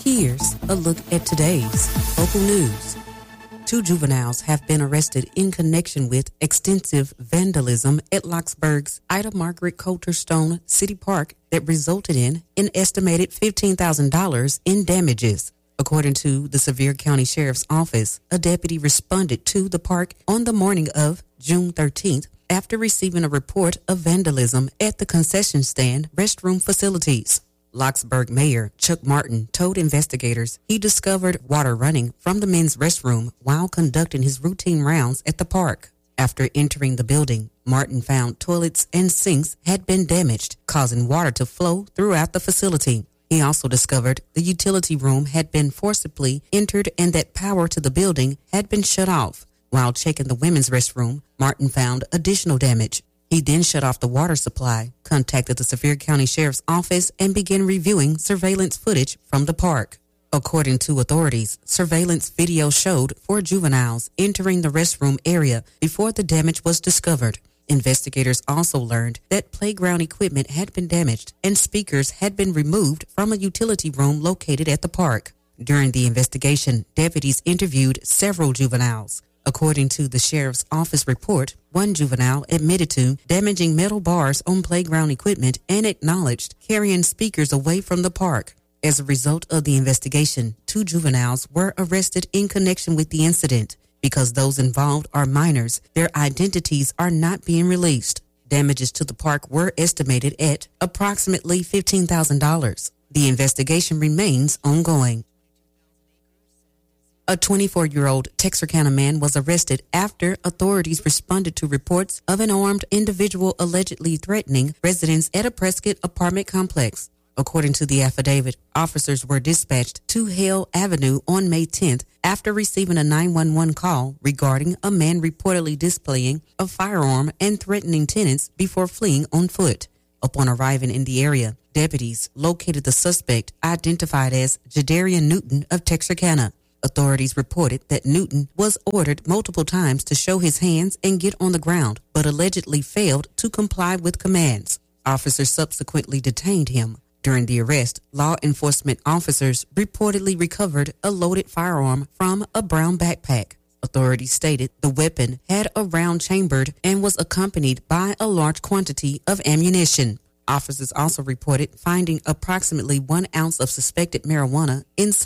Here's a look at today's local news. 2 juveniles have been arrested in connection with extensive vandalism at Locksburg's Ida Margaret Coulter Stone City Park that resulted in an estimated $15,000 in damages. According to the Sevier County Sheriff's Office, a deputy responded to the park on the morning of June 13th after receiving a report of vandalism at the concession stand restroom facilities. Locksburg Mayor Chuck Martin told investigators he discovered water running from the men's restroom while conducting his routine rounds at the park. After entering the building, Martin found toilets and sinks had been damaged, causing water to flow throughout the facility. He also discovered the utility room had been forcibly entered and that power to the building had been shut off. While checking the women's restroom, Martin found additional damage. He then shut off the water supply, contacted the Sevier County Sheriff's Office, and began reviewing surveillance footage from the park. According to authorities, surveillance video showed 4 juveniles entering the restroom area before the damage was discovered. Investigators also learned that playground equipment had been damaged and speakers had been removed from a utility room located at the park. During the investigation, deputies interviewed several juveniles. According to the Sheriff's Office report, 1 juvenile admitted to damaging metal bars on playground equipment and acknowledged carrying speakers away from the park. As a result of the investigation, 2 juveniles were arrested in connection with the incident. Because those involved are minors, their identities are not being released. Damages to the park were estimated at approximately $15,000. The investigation remains ongoing. A 24-year-old Texarkana man was arrested after authorities responded to reports of an armed individual allegedly threatening residents at a Prescott apartment complex. According to the affidavit, officers were dispatched to Hale Avenue on May 10th after receiving a 911 call regarding a man reportedly displaying a firearm and threatening tenants before fleeing on foot. Upon arriving in the area, deputies located the suspect, identified as Jadarian Newton of Texarkana. Authorities reported that Newton was ordered multiple times to show his hands and get on the ground, but allegedly failed to comply with commands. Officers subsequently detained him. During the arrest, law enforcement officers reportedly recovered a loaded firearm from a brown backpack. Authorities stated the weapon had a round chambered and was accompanied by a large quantity of ammunition. Officers also reported finding approximately 1 ounce of suspected marijuana inside